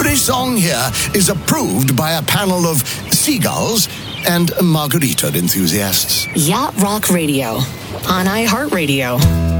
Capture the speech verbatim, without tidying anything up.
Every song here is approved by a panel of seagulls and margarita enthusiasts. Yacht Rock Radio on iHeartRadio.